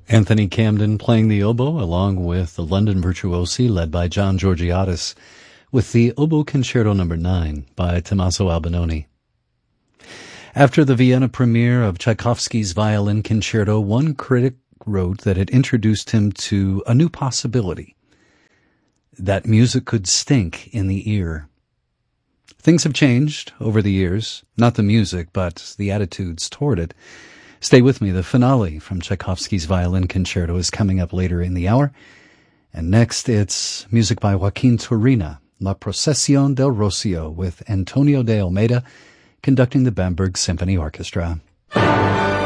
Anthony Camden playing the oboe along with the London Virtuosi led by John Georgiadis with the Oboe Concerto No. 9 by Tommaso Albinoni. After the Vienna premiere of Tchaikovsky's Violin Concerto, one critic wrote that it introduced him to a new possibility, that music could stink in the ear. Things have changed over the years, not the music, but the attitudes toward it. Stay with me. The finale from Tchaikovsky's Violin Concerto is coming up later in the hour. And next, it's music by Joaquin Turina, La Procesión del Rocio, with Antonio de Almeida conducting the Bamberg Symphony Orchestra.